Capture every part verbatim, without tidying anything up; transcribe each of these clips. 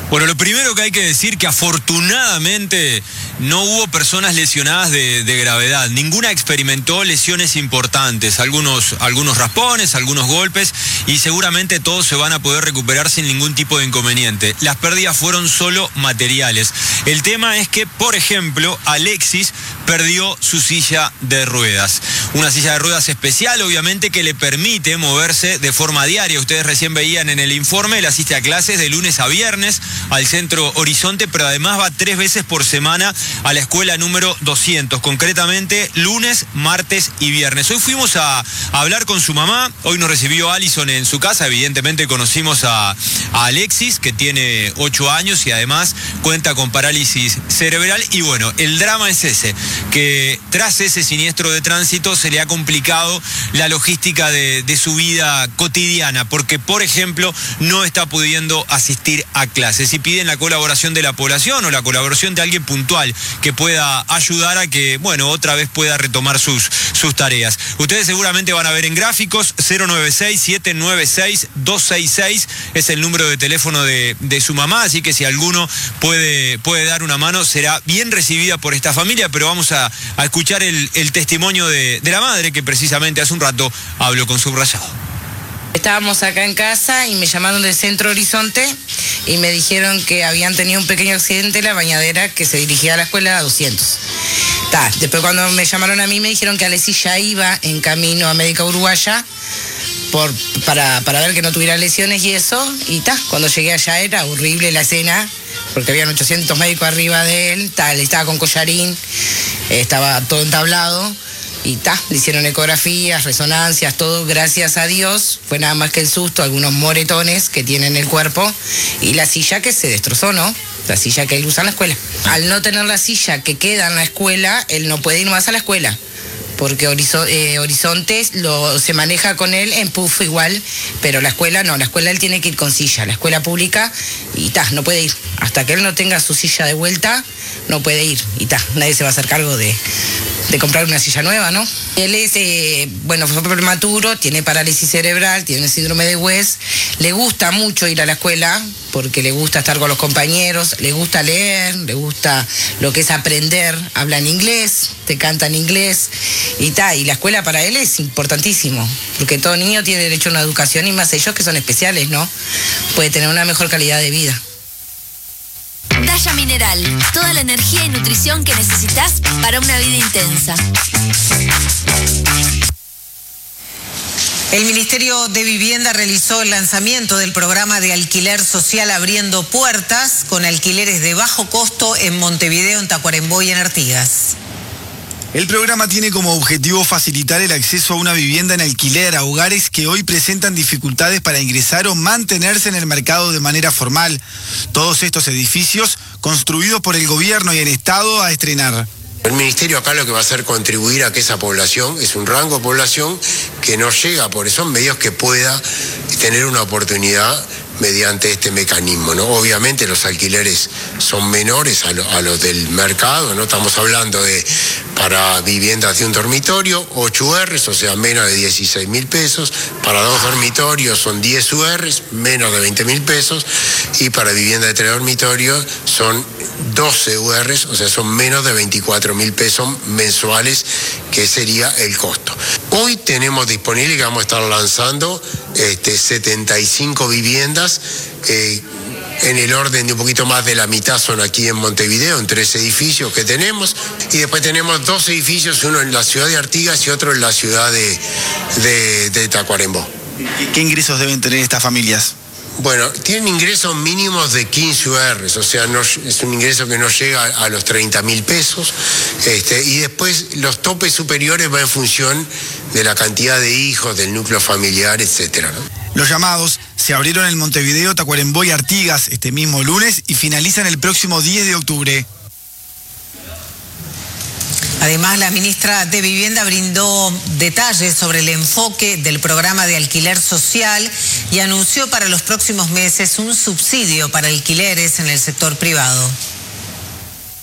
Bueno, lo primero que hay que decir que afortunadamente no hubo personas lesionadas de, de gravedad. Ninguna experimentó lesiones importantes, algunos, algunos raspones, algunos golpes, y seguramente todos se van a poder recuperar sin ningún tipo de inconveniente. Las pérdidas fueron solo materiales. El tema es que, por ejemplo, Alexis perdió su silla de ruedas. Una silla de ruedas especial, obviamente, que le permite moverse de forma diaria. Ustedes recién veían en el informe, él asiste a clases de lunes a viernes al Centro Horizonte, pero además va tres veces por semana a la escuela número doscientos, concretamente lunes, martes y viernes. Hoy fuimos a, a hablar con su mamá, hoy nos recibió Alison en su casa, evidentemente conocimos a, a Alexis, que tiene ocho años y además cuenta con parálisis cerebral, y bueno, el drama es ese, que tras ese siniestro de tránsito se le ha complicado la logística de, de su vida cotidiana, porque por ejemplo no está pudiendo asistir a clases, y piden la colaboración de la población o la colaboración de alguien puntual que pueda ayudar a que, bueno, otra vez pueda retomar sus, sus tareas. Ustedes seguramente van a ver en gráficos, cero nueve seis, siete nueve seis, dos seis seis es el número de teléfono de, de su mamá, así que si alguno puede, puede dar una mano, será bien recibida por esta familia, pero vamos a, a escuchar el, el testimonio de, de la madre, que precisamente hace un rato habló con Subrayado. Estábamos acá en casa y me llamaron del Centro Horizonte y me dijeron que habían tenido un pequeño accidente en la bañadera que se dirigía a la escuela doscientos. Ta, después cuando me llamaron a mí me dijeron que Alexis ya iba en camino a Médica Uruguaya por, para, para ver que no tuviera lesiones y eso, y ta, cuando llegué allá era horrible la escena, porque habían ochocientos médicos arriba de él, ta, él estaba con collarín, estaba todo entablado. Y ta, le hicieron ecografías, resonancias, todo, gracias a Dios. Fue nada más que el susto, algunos moretones que tiene en el cuerpo. Y la silla que se destrozó, ¿no? La silla que él usa en la escuela. Al no tener la silla que queda en la escuela, él no puede ir más a la escuela. Porque Horizo- eh, Horizontes lo, se maneja con él en puff igual, pero la escuela no, la escuela él tiene que ir con silla, la escuela pública, y ta, no puede ir. Hasta que él no tenga su silla de vuelta, no puede ir. Y ta, nadie se va a hacer cargo de... de comprar una silla nueva, ¿no? Él es, eh, bueno, fue prematuro, tiene parálisis cerebral, tiene síndrome de West, le gusta mucho ir a la escuela porque le gusta estar con los compañeros, le gusta leer, le gusta lo que es aprender, habla en inglés, te canta en inglés y tal, y la escuela para él es importantísimo, porque todo niño tiene derecho a una educación y más ellos que son especiales, ¿no? Puede tener una mejor calidad de vida. Daya Mineral, toda la energía y nutrición que necesitas para una vida intensa. El Ministerio de Vivienda realizó el lanzamiento del programa de alquiler social Abriendo Puertas, con alquileres de bajo costo en Montevideo, en Tacuarembó y en Artigas. El programa tiene como objetivo facilitar el acceso a una vivienda en alquiler a hogares que hoy presentan dificultades para ingresar o mantenerse en el mercado de manera formal. Todos estos edificios construidos por el gobierno y el Estado a estrenar. El Ministerio acá lo que va a hacer es contribuir a que esa población, es un rango de población que no llega, por eso son medios que pueda tener una oportunidad mediante este mecanismo, ¿no? Obviamente los alquileres son menores a, lo, a los del mercado, ¿no? Estamos hablando de, para viviendas de un dormitorio, ocho U Rs, o sea, menos de dieciséis mil pesos, para dos dormitorios son diez U Rs, menos de veinte mil pesos, y para vivienda de tres dormitorios son doce U Rs, o sea, son menos de veinticuatro mil pesos mensuales, que sería el costo. Hoy tenemos disponible, que vamos a estar lanzando este, setenta y cinco viviendas, eh, en el orden de un poquito más de la mitad son aquí en Montevideo, en tres edificios que tenemos, y después tenemos dos edificios, uno en la ciudad de Artigas y otro en la ciudad de, de, de Tacuarembó. ¿Qué ingresos deben tener estas familias? Bueno, tienen ingresos mínimos de quince U Rs, o sea, no, es un ingreso que no llega a los treinta mil pesos, este, y después los topes superiores van en función de la cantidad de hijos, del núcleo familiar, etcétera, ¿no? Los llamados se abrieron en Montevideo, Tacuarembó y Artigas este mismo lunes y finalizan el próximo diez de octubre. Además, la ministra de Vivienda brindó detalles sobre el enfoque del programa de alquiler social y anunció para los próximos meses un subsidio para alquileres en el sector privado.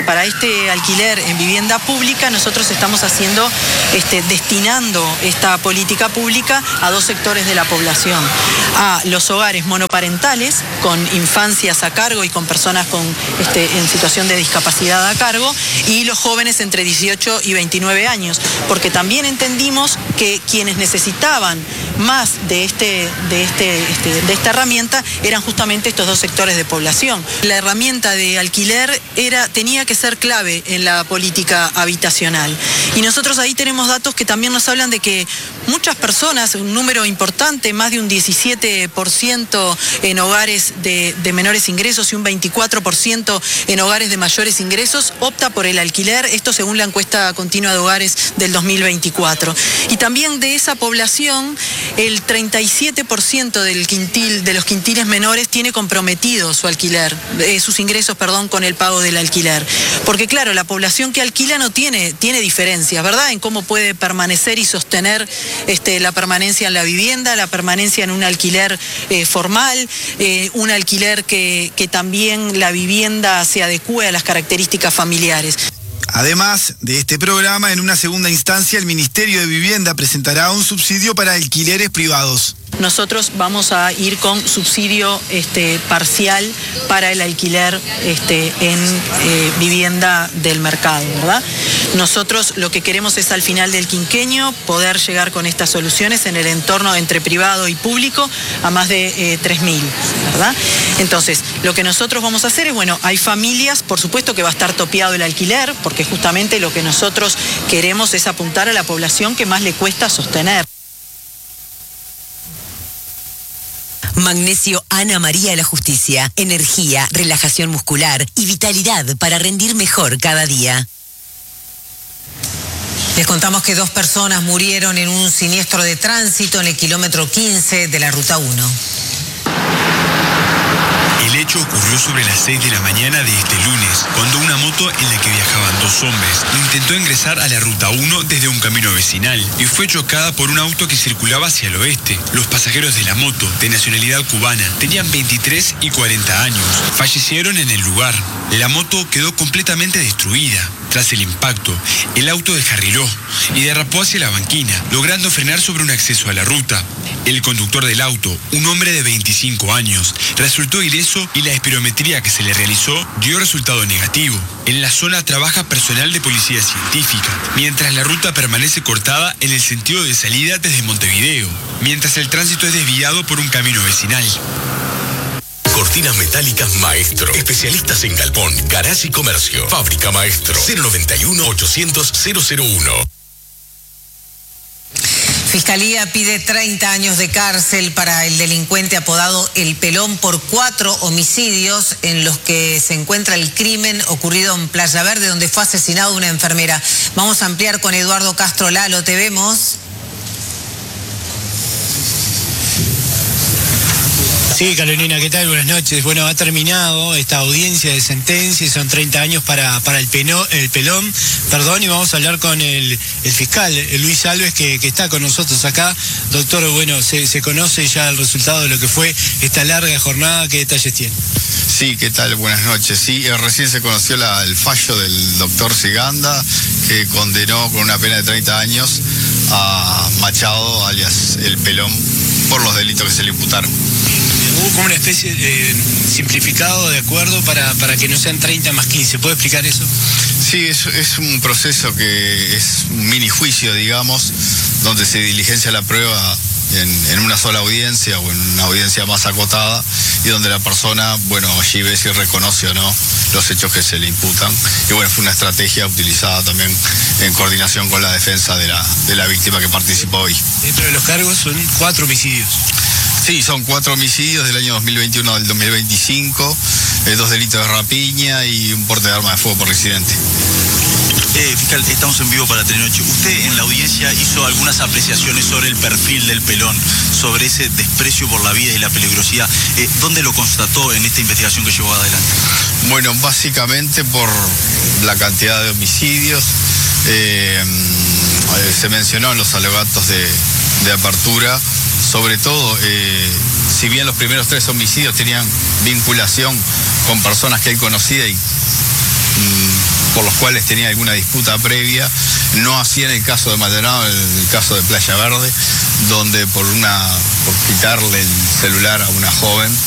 Para este alquiler en vivienda pública, nosotros estamos haciendo, este, destinando esta política pública a dos sectores de la población. A los hogares monoparentales, con infancias a cargo y con personas con, este, en situación de discapacidad a cargo, y los jóvenes entre dieciocho y veintinueve años, porque también entendimos que quienes necesitaban más de, este, de, este, este, de esta herramienta eran justamente estos dos sectores de población. La herramienta de alquiler era, tenía que ser clave en la política habitacional. Y nosotros ahí tenemos datos que también nos hablan de que muchas personas, un número importante, más de un diecisiete por ciento en hogares de, de menores ingresos y un veinticuatro por ciento en hogares de mayores ingresos, opta por el alquiler, esto según la encuesta continua de hogares del dos mil veinticuatro. Y también de esa población, el treinta y siete por ciento del quintil, de los quintiles menores tiene comprometido su alquiler, eh, sus ingresos, perdón, con el pago del alquiler. Porque claro, la población que alquila no tiene, tiene diferencias, ¿verdad? En cómo puede permanecer y sostener este, la permanencia en la vivienda, la permanencia en un alquiler eh, formal, eh, un alquiler que, que también la vivienda se adecue a las características familiares. Además de este programa, en una segunda instancia, el Ministerio de Vivienda presentará un subsidio para alquileres privados. Nosotros vamos a ir con subsidio este, parcial para el alquiler este, en eh, vivienda del mercado, ¿verdad? Nosotros lo que queremos es al final del quinquenio poder llegar con estas soluciones en el entorno entre privado y público a más de eh, tres mil, ¿verdad? Entonces, lo que nosotros vamos a hacer es, bueno, hay familias, por supuesto que va a estar topeado el alquiler, porque justamente lo que nosotros queremos es apuntar a la población que más le cuesta sostener. Magnesio Ana María de la Justicia, energía, relajación muscular y vitalidad para rendir mejor cada día. Les contamos que dos personas murieron en un siniestro de tránsito en el kilómetro quince de la Ruta uno. El hecho ocurrió sobre las seis de la mañana de este lunes, cuando una moto en la que viajaban dos hombres intentó ingresar a la Ruta uno desde un camino vecinal y fue chocada por un auto que circulaba hacia el oeste. Los pasajeros de la moto, de nacionalidad cubana, tenían veintitrés y cuarenta años. Fallecieron en el lugar. La moto quedó completamente destruida. Tras el impacto, el auto descarriló y derrapó hacia la banquina, logrando frenar sobre un acceso a la ruta. El conductor del auto, un hombre de veinticinco años, resultó ileso y la espirometría que se le realizó dio resultado negativo. En la zona trabaja personal de policía científica, mientras la ruta permanece cortada en el sentido de salida desde Montevideo, mientras el tránsito es desviado por un camino vecinal. Cortinas metálicas Maestro. Especialistas en galpón, garage y comercio. Fábrica Maestro. cero noventa y uno, ochocientos, cero cero uno. Fiscalía pide treinta años de cárcel para el delincuente apodado El Pelón por cuatro homicidios en los que se encuentra el crimen ocurrido en Playa Verde, donde fue asesinado una enfermera. Vamos a ampliar con Eduardo Castro. Lalo, te vemos. Sí, Carolina, ¿qué tal? Buenas noches. Bueno, ha terminado esta audiencia de sentencia y son treinta años para, para el, peno, el Pelón, perdón, y vamos a hablar con el, el fiscal, Luis Alves, que, que está con nosotros acá. Doctor, bueno, se, se conoce ya el resultado de lo que fue esta larga jornada. ¿Qué detalles tiene? Sí, ¿qué tal? Buenas noches. Sí, recién se conoció la, el fallo del doctor Siganda, que condenó con una pena de treinta años a Machado, alias El Pelón, por los delitos que se le imputaron. Hubo como una especie de simplificado de acuerdo para, para que no sean treinta más quince. ¿Puede explicar eso? Sí, es, es un proceso que es un mini juicio, digamos, donde se diligencia la prueba en, en una sola audiencia o en una audiencia más acotada y donde la persona, bueno, allí ve si reconoce o no los hechos que se le imputan. Y bueno, fue una estrategia utilizada también en coordinación con la defensa de la, de la víctima que participó hoy. Dentro de los cargos son cuatro homicidios. Sí, son cuatro homicidios del año dos mil veintiuno al dos mil veinticinco, eh, dos delitos de rapiña y un porte de arma de fuego por residente. Eh, fiscal, estamos en vivo para Telenoche. Usted en la audiencia hizo algunas apreciaciones sobre el perfil del Pelón, sobre ese desprecio por la vida y la peligrosidad. Eh, ¿Dónde lo constató en esta investigación que llevó adelante? Bueno, básicamente por la cantidad de homicidios. Eh, se mencionó en los alegatos de, de apertura. Sobre todo, eh, si bien los primeros tres homicidios tenían vinculación con personas que él conocía y mmm, por los cuales tenía alguna disputa previa, no así en el caso de Maldonado, en el caso de Playa Verde, donde por una por quitarle el celular a una joven